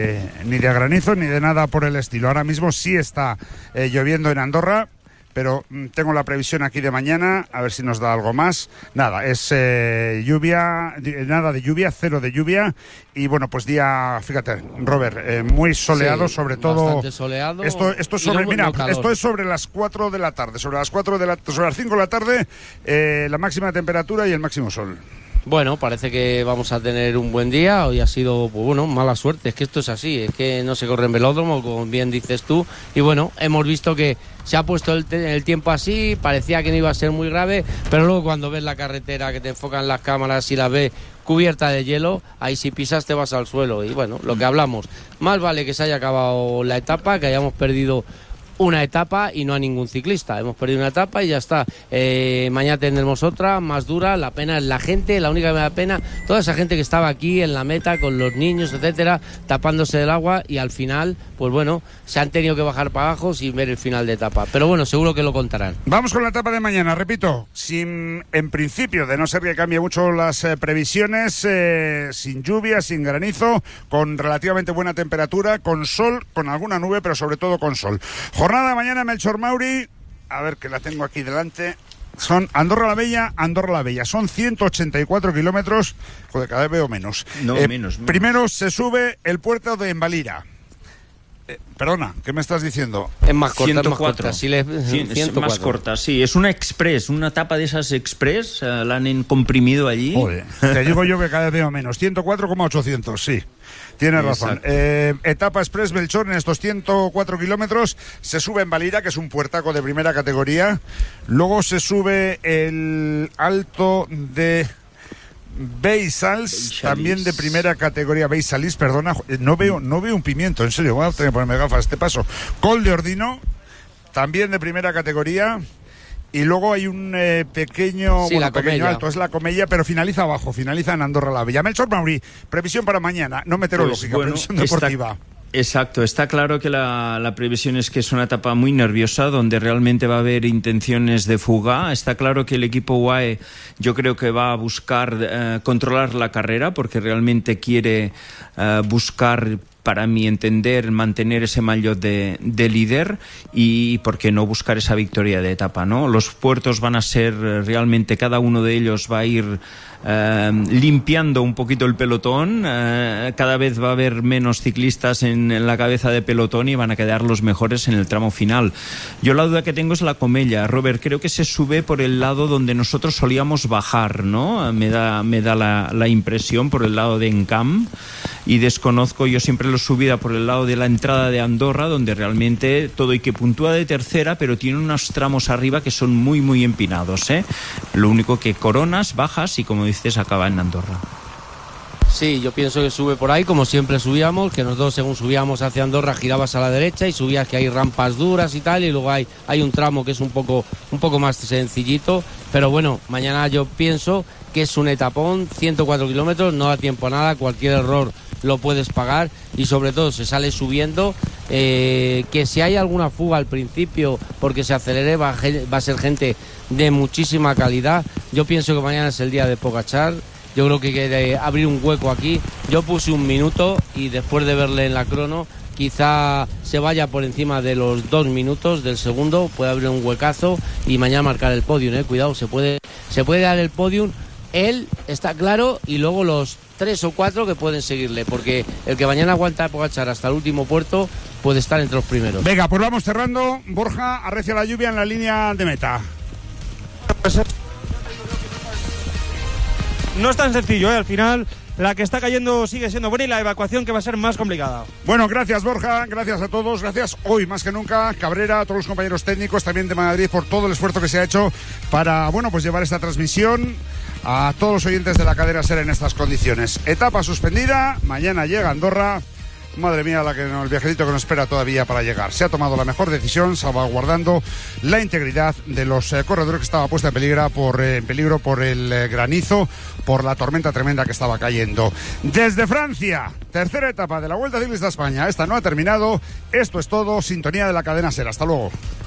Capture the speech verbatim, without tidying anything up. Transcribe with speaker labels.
Speaker 1: eh, ni de granizo ni de nada por el estilo. Ahora mismo sí está eh, lloviendo en Andorra, pero mm, tengo la previsión aquí de mañana, a ver si nos da algo más. Nada, es eh, lluvia, nada de lluvia, cero de lluvia. Y bueno, pues día, fíjate, Robert, eh, muy soleado, sí, sobre todo.
Speaker 2: Bastante soleado.
Speaker 1: Esto, esto es sobre, mira, esto es sobre las cuatro de la tarde, sobre las cuatro de la, sobre las cinco de la tarde, eh, la máxima temperatura y el máximo sol.
Speaker 2: Bueno, parece que vamos a tener un buen día. Hoy ha sido, pues bueno, mala suerte. Es que esto es así, es que no se corre en velódromo, como bien dices tú. Y bueno, hemos visto que se ha puesto el, te- el tiempo así, parecía que no iba a ser muy grave, pero luego cuando ves la carretera, que te enfocan las cámaras y la ves cubierta de hielo, ahí si pisas te vas al suelo. Y bueno, lo que hablamos, más vale que se haya acabado la etapa, que hayamos perdido una etapa y no a ningún ciclista. Hemos perdido una etapa y ya está. Eh, mañana tendremos otra, más dura. La pena es la gente, la única que me da pena, toda esa gente que estaba aquí en la meta con los niños, etcétera, tapándose del agua y al final, pues bueno, se han tenido que bajar para abajo sin ver el final de etapa. Pero bueno, seguro que lo contarán.
Speaker 1: Vamos con la etapa de mañana, repito, sin, en principio, de no ser que cambie mucho las eh, previsiones, eh, sin lluvia, sin granizo, con relativamente buena temperatura, con sol, con alguna nube, pero sobre todo con sol. Jornada de mañana, Melchor Mauri, a ver que la tengo aquí delante, son Andorra la Bella, Andorra la Bella, son ciento ochenta y cuatro kilómetros, joder, cada vez veo menos.
Speaker 3: No,
Speaker 1: Eh,
Speaker 3: menos, menos.
Speaker 1: Primero se sube el puerto de Embalira. Eh, perdona, ¿qué me estás diciendo?
Speaker 2: Es más corta,
Speaker 3: ciento
Speaker 2: es más
Speaker 3: cuatro.
Speaker 2: corta. Sí, le,
Speaker 3: Cien- es
Speaker 2: ciento cuatro.
Speaker 3: más corta, sí. Es una express, una etapa de esas express, eh, la han comprimido allí.
Speaker 1: Joder, te digo yo que cada vez veo menos. ciento cuatro coma ochocientos, sí. Tienes razón.
Speaker 3: Exacto.
Speaker 1: Eh, etapa Express Melchor en estos ciento cuatro kilómetros. Se sube en Valira, que es un puertaco de primera categoría. Luego se sube el Alto de Beisals,
Speaker 3: Beisalis.
Speaker 1: también de primera categoría. Beisalis, perdona. No veo, no veo un pimiento, en serio. Voy a tener que ponerme gafas a este paso. Col de Ordino, también de primera categoría. Y luego hay un eh, pequeño,
Speaker 2: Sí,
Speaker 1: bueno,
Speaker 2: la
Speaker 1: pequeño
Speaker 2: Comella.
Speaker 1: alto, es la Comella, pero finaliza abajo, finaliza en Andorra la Bella. Melchor Mauri, previsión para mañana, no meteorológica,
Speaker 3: Pues, bueno,
Speaker 1: previsión
Speaker 3: está-
Speaker 1: deportiva.
Speaker 3: Exacto, está claro que la, la previsión es que es una etapa muy nerviosa donde realmente va a haber intenciones de fuga. Está claro que el equipo U A E yo creo que va a buscar eh, controlar la carrera porque realmente quiere eh, buscar, para mi entender, mantener ese maillot de, de líder y, ¿por qué no, buscar esa victoria de etapa, ¿no? Los puertos van a ser eh, realmente, cada uno de ellos va a ir eh, limpiando un poquito el pelotón. Eh, cada vez va a haber menos ciclistas en, en la cabeza de pelotón y van a quedar los mejores en el tramo final. Yo la duda que tengo es la Comella. Robert, creo que se sube por el lado donde nosotros solíamos bajar, ¿no? Me da, me da la, la impresión, por el lado de Encamp, y desconozco, yo siempre lo subida por el lado de la entrada de Andorra, donde realmente todo y que puntúa de tercera, pero tiene unos tramos arriba que son muy, muy empinados, ¿eh? Lo único que coronas, bajas y, como dices, acaba en Andorra.
Speaker 2: Sí, yo pienso que sube por ahí, como siempre subíamos, que nosotros según subíamos hacia Andorra girabas a la derecha y subías que hay rampas duras y tal, y luego hay, hay un tramo que es un poco, un poco más sencillito, pero bueno, mañana yo pienso que es un etapón, ciento cuatro kilómetros, no da tiempo a nada, cualquier error lo puedes pagar y sobre todo se sale subiendo, eh, que si hay alguna fuga al principio porque se acelere va, a ge- va a ser gente de muchísima calidad. Yo pienso que mañana es el día de Pogačar. Yo creo que hay que abrir un hueco aquí. Yo puse un minuto y después de verle en la crono, quizá se vaya por encima de los dos minutos del segundo, puede abrir un huecazo y mañana marcar el podium, eh. Cuidado, se puede, se puede dar el podium. Él está claro y luego los tres o cuatro que pueden seguirle, porque el que mañana aguanta a Pogačar hasta el último puerto puede estar entre los primeros.
Speaker 1: Venga, pues vamos cerrando. Borja, arrecia la lluvia en la línea de meta.
Speaker 4: No es tan sencillo, ¿eh? Al final la que está cayendo sigue siendo buena y la evacuación que va a ser más complicada.
Speaker 1: Bueno, gracias Borja, gracias a todos, gracias hoy más que nunca Cabrera, a todos los compañeros técnicos también de Madrid por todo el esfuerzo que se ha hecho para, bueno, pues llevar esta transmisión a todos los oyentes de la cadena SER en estas condiciones. Etapa suspendida, mañana llega Andorra. Madre mía, la que, el viajerito que nos espera todavía para llegar. Se ha tomado la mejor decisión, salvaguardando la integridad de los eh, corredores que estaba puesta en peligro por, eh, en peligro por el eh, granizo, por la tormenta tremenda que estaba cayendo. Desde Francia, tercera etapa de la Vuelta Ciclista a España. Esta no ha terminado. Esto es todo. Sintonía de la cadena SER. Hasta luego.